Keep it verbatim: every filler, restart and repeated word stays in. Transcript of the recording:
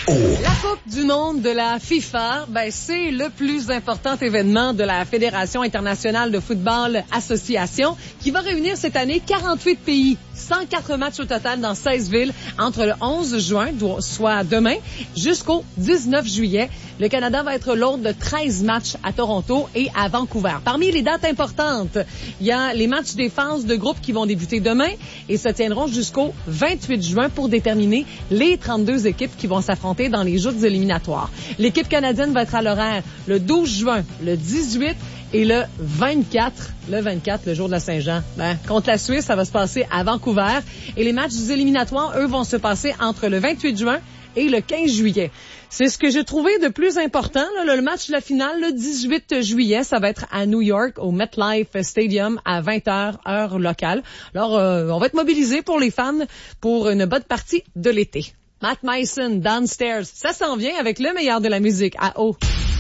La Coupe du monde de la FIFA, ben, c'est le plus important événement de la Fédération internationale de football association qui va réunir cette année quarante-huit pays, cent quatre matchs au total dans seize villes entre le onze juin, soit demain, jusqu'au dix-neuf juillet. Le Canada va être l'hôte de treize matchs à Toronto et à Vancouver. Parmi les dates importantes, il y a les matchs des phases de groupe qui vont débuter demain et se tiendront jusqu'au vingt-huit juin pour déterminer les trente-deux équipes qui vont s'affronter dans les joutes éliminatoires. L'équipe canadienne va être à l'horaire le douze juin, le dix-huit et le vingt-quatre. Le vingt-quatre, le jour de la Saint-Jean. Ben, contre la Suisse, ça va se passer à Vancouver. Et les matchs des éliminatoires, eux, vont se passer entre le vingt-huit juin et le quinze juillet. C'est ce que j'ai trouvé de plus important. Là, le match de la finale, le dix-huit juillet, ça va être à New York, au MetLife Stadium, à vingt heures, heure locale. Alors, euh, on va être mobilisés pour les fans pour une bonne partie de l'été. Matt Mason, Downstairs, ça s'en vient avec le meilleur de la musique à eau.